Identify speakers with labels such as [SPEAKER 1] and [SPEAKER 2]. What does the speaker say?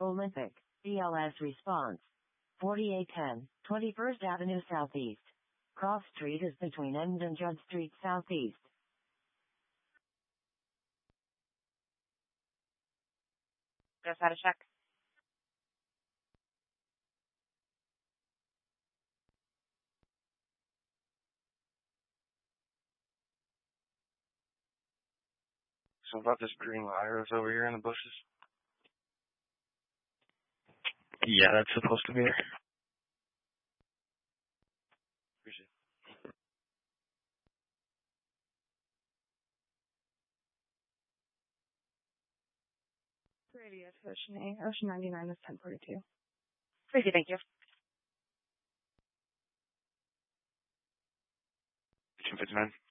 [SPEAKER 1] Olympic, BLS response. 4810, 21st Avenue Southeast. Cross Street is between End and Judd Street Southeast.
[SPEAKER 2] Just had a check.
[SPEAKER 3] So about this green wire that's over here in the bushes? Yeah, that's supposed to be there. Appreciate it.
[SPEAKER 4] Brady at Ocean A. Ocean 99 is 1042.
[SPEAKER 2] Crazy, thank you.
[SPEAKER 3] 259.